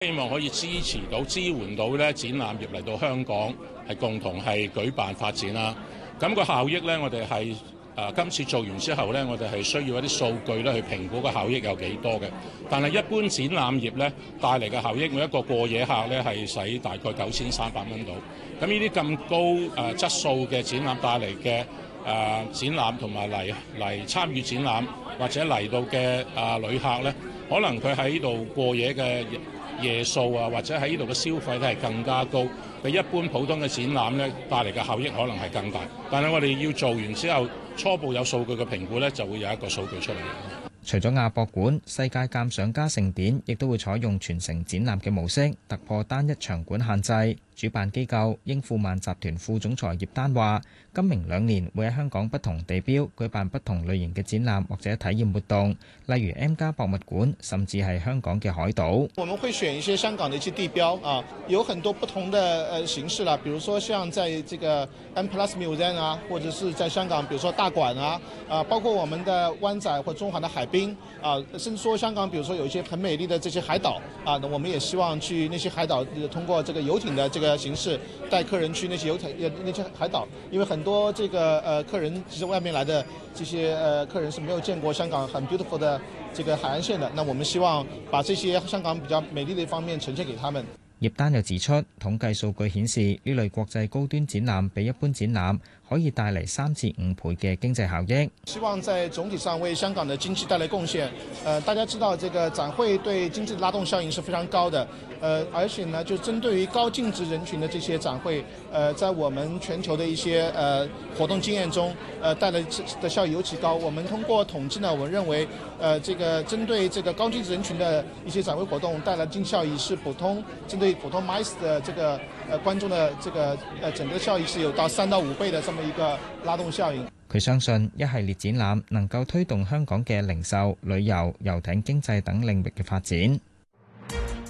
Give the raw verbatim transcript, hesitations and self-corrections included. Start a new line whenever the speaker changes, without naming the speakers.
希望可以支持到、支援到咧展覽業嚟到香港，係共同係舉辦發展啦。咁個效益咧，我哋係誒今次做完之後咧，我哋係需要一啲數據咧去評估個效益有幾多嘅。但係一般展覽業咧帶嚟嘅效益，每一個過夜客咧係使大概九千三百蚊到。咁呢啲咁高誒質素嘅展覽帶嚟嘅誒展覽同埋嚟嚟參與展覽或者嚟到嘅誒旅客咧，可能佢喺度過夜嘅夜數啊，或者喺呢度嘅消費咧係更加高，比一般普通嘅展覽咧帶嚟嘅效益可能係更大。但係我哋要做完之後，初步有數據嘅評估咧，就會有一個數據出嚟。
除咗亞博館，世界鑑賞家盛典亦都會採用全城展覽嘅模式，突破單一場館限制。主辦機構英富萬集團副總裁葉丹話，今明兩年會喺香港不同地標舉辦不同類型嘅展覽或者體驗活動，例如 M+ 博物館，甚至係香港嘅海島。
我們會選一些香港的一些地標啊，有很多不同的呃形式啦，比如說像在這個 M+ Museum 啊，或者是在香港，比如說大館啊，啊，包括我們的灣仔或中環的海濱啊，甚至說香港，比如說有一些很美麗的這些海島啊，那我們也希望去那些海島，通過這個遊艇的這個形式帶客人去那些遊艇那些海島，因為很多這個呃客人其實外面來的這些呃客人是沒有見過香港很 beautiful 的這個海岸線的，那我們希望把這些香港比較美麗的一方面呈現給他們。
葉丹又指出，統計數據顯示呢類國際高端展覽比一般展覽可以帶嚟三至五倍嘅經濟效益。
希望在總體上為香港的經濟帶來貢獻。呃，大家知道這個展會對經濟的拉動效應是非常高的。呃，而且呢，就針對於高淨值人群的這些展會，呃，在我們全球的一些呃活動經驗中，呃，帶來的效益尤其高。我們通過統計呢，我們認為，呃，這個針對這個高淨值人群的一些展會活動帶來經濟效益是普通針對普通 MICE 的這個呃觀眾的這個呃整個效益是有到三到五倍的這麼一個拉動效應。
佢相信一系列展覽能夠推動香港嘅零售、旅遊、遊艇經濟等領域嘅發展。